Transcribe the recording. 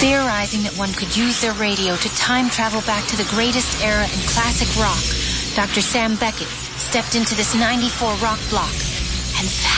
Theorizing that one could use their radio to time travel back to the greatest era in classic rock, Dr. Sam Beckett stepped into this 94 rock block and